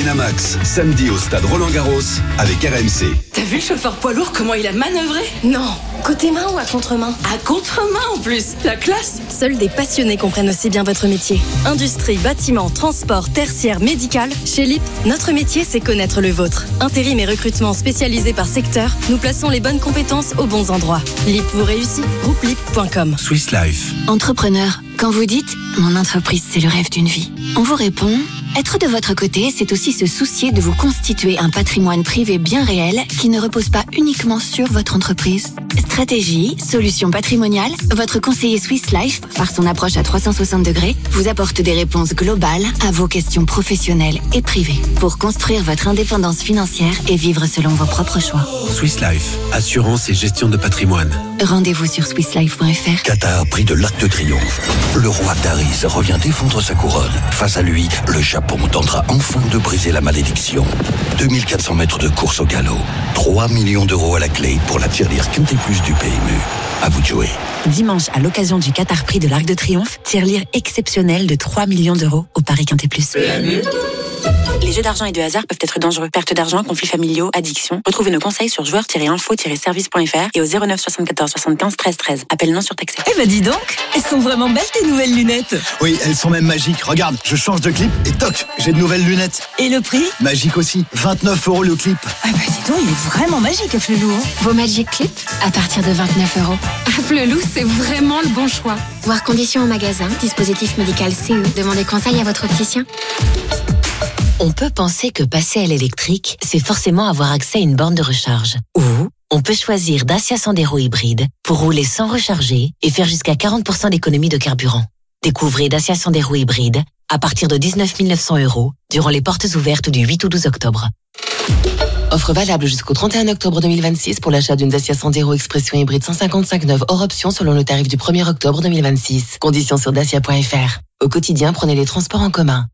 Winamax, samedi au stade Roland-Garros avec RMC. T'as vu le chauffeur poids lourd, comment il a manœuvré? Non, côté main ou à contre-main? À contre-main en plus, la classe. Seuls des passionnés comprennent aussi bien votre métier. Industrie, bâtiment, transport, tertiaire, médical. Chez LIP, notre métier, c'est connaître le vôtre. Intérim et recrutement spécialisés par secteur, nous plaçons les bonnes compétences aux bons endroits. LIP vous réussit, groupe-lip.com. Swiss Life. Entrepreneur, quand vous dites « Mon entreprise, c'est le rêve d'une vie », on vous répond « Être de votre côté, c'est aussi se soucier de vous constituer un patrimoine privé bien réel qui ne repose pas uniquement sur votre entreprise. » Stratégie, solutions patrimoniales, votre conseiller Swiss Life, par son approche à 360 degrés, vous apporte des réponses globales à vos questions professionnelles et privées pour construire votre indépendance financière et vivre selon vos propres choix. Swiss Life, assurance et gestion de patrimoine. Rendez-vous sur swisslife.fr. Qatar, prix de l'Arc de Triomphe. Le roi Taris revient défendre sa couronne. Face à lui, le Japon tentera enfin de briser la malédiction. 2400 mètres de course au galop. 3 millions d'euros à la clé pour la tirelire Quintet Plus du PMU. À vous de jouer. Dimanche, à l'occasion du Qatar Prix de l'Arc de Triomphe, tirelire exceptionnelle de 3 millions d'euros au Paris Quintet Plus. PMU. Les jeux d'argent et de hasard peuvent être dangereux. Perte d'argent, conflits familiaux, addiction. Retrouvez nos conseils sur joueurs-info-service.fr et au 09 74 75 13 13. Appel non surtaxé. Eh ben dis donc, elles sont vraiment belles tes nouvelles lunettes. Oui, elles sont même magiques. Regarde, je change de clip et toc, j'ai de nouvelles lunettes. Et le prix? Magique aussi, 29 € le clip. Ah bah dis donc, il est vraiment magique Afflelou. Vos Magic Clips à partir de 29 €. Afflelou, c'est vraiment le bon choix. Voir conditions au magasin, dispositif médical CE. Demandez conseil à votre opticien. On peut penser que passer à l'électrique, c'est forcément avoir accès à une borne de recharge. Ou on peut choisir Dacia Sandero hybride pour rouler sans recharger et faire jusqu'à 40% d'économie de carburant. Découvrez Dacia Sandero hybride à partir de 19 900 € durant les portes ouvertes du 8 au 12 octobre. Offre valable jusqu'au 31 octobre 2026 pour l'achat d'une Dacia Sandero Expression hybride 155 neuve hors option selon le tarif du 1er octobre 2026. Conditions sur dacia.fr. Au quotidien, prenez les transports en commun.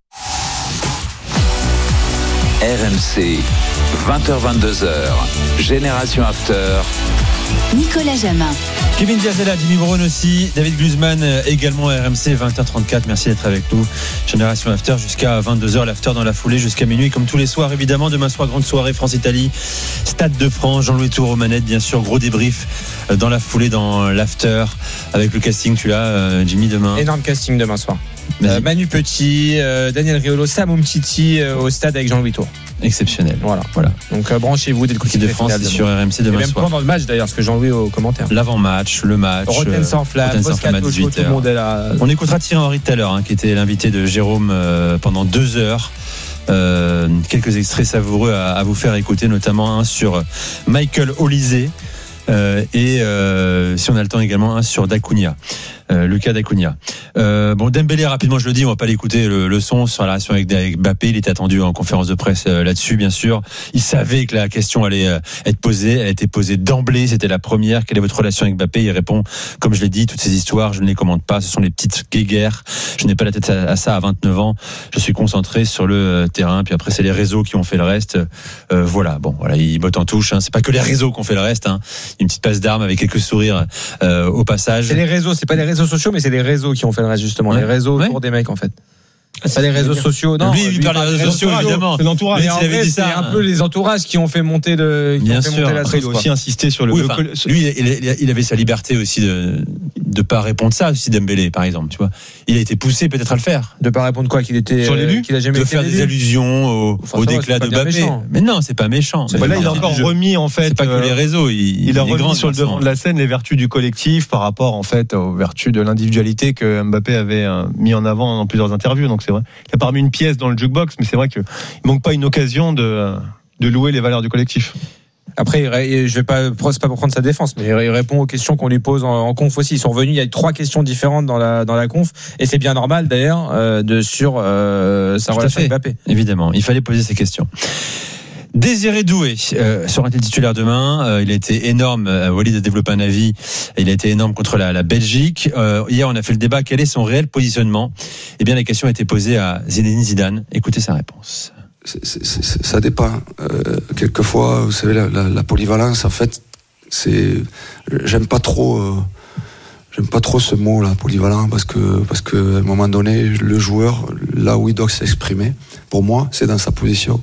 RMC, 20h-22h, Génération After. Nicolas Jamin. Kevin Diaz est là, Jimmy Brown aussi, David Guzman également à RMC, 20h34, merci d'être avec nous. Génération After jusqu'à 22h, l'After dans la foulée jusqu'à minuit, comme tous les soirs évidemment. Demain soir, grande soirée France-Italie, Stade de France, Jean-Louis Tour aux manettes, bien sûr, gros débrief dans la foulée dans l'After, avec le casting, tu l'as Jimmy, demain. Énorme casting demain soir. Manu Petit, Daniel Riolo, Sam Umtiti au stade avec Jean-Louis Tour. Exceptionnel. Voilà. Donc branchez-vous dès le coup de France sur RMC demain soir. Et même pendant le match d'ailleurs, parce que Jean-Louis au commentaire. L'avant-match, le match. Rotten sans flamme, Moscato, tout le monde est là. On écoutera Thierry Henry tout à l'heure, qui était l'invité de Jérôme pendant 2 heures. Quelques extraits savoureux à vous faire écouter, notamment un sur Michael Olise et si on a le temps également un sur Dacunia. Lucas Dacunia. Dembélé, rapidement, je le dis, on va pas l'écouter le son sur la relation avec Mbappé. Il était attendu en conférence de presse là-dessus, bien sûr. Il savait que la question allait être posée. Elle a été posée d'emblée. C'était la première. Quelle est votre relation avec Mbappé? Il répond, comme je l'ai dit, toutes ces histoires, je ne les commente pas. Ce sont les petites guéguerres. Je n'ai pas la tête à ça à 29 ans. Je suis concentré sur le terrain. Puis après, c'est les réseaux qui ont fait le reste. Voilà. Il botte en touche. C'est pas que les réseaux qui ont fait le reste. Une petite passe d'armes avec quelques sourires au passage. C'est les réseaux. C'est pas les réseaux sociaux, mais c'est les réseaux qui ont fait le reste, justement. Les réseaux autour des mecs, en fait. C'est pas les réseaux sociaux, non. Lui, il parle des réseaux sociaux, évidemment. C'est l'entourage. Mais en vrai, c'est un peu les entourages qui ont fait monter Bien sûr. Après, il a aussi insisté sur le. Lui, il avait sa liberté aussi de pas répondre ça, aussi Dembélé, par exemple. Tu vois, il a été poussé peut-être à le faire. De pas répondre quoi, qu'il était sur l'élu, qu'il a jamais de faire des allusions au déclat de Mbappé. Mais non, c'est pas méchant. Là, il a encore remis en fait. C'est pas que les réseaux. Il a remis sur le devant de la scène les vertus du collectif par rapport en fait aux vertus de l'individualité que Mbappé avait mis en avant dans plusieurs interviews. Donc c'est vrai. Il a pas remis une pièce dans le jukebox, mais c'est vrai qu'il manque pas une occasion de louer les valeurs du collectif. Après, je vais pas prendre sa défense, mais il répond aux questions qu'on lui pose en conf aussi. Ils sont revenus, il y a 3 questions différentes dans la conf, et c'est bien normal d'ailleurs sur sa relation avec Mbappé. Évidemment, il fallait poser ces questions. Désiré Doué sera titulaire demain. Il a été énorme. Walid a développé un avis. Il a été énorme contre la Belgique. Hier, on a fait le débat. Quel est son réel positionnement? Eh bien, la question a été posée à Zinedine Zidane. Écoutez sa réponse. Ça dépend. Quelquefois, vous savez, la polyvalence, en fait, j'aime pas trop ce mot là, polyvalent, parce que à un moment donné, le joueur, là où il doit s'exprimer, pour moi, c'est dans sa position.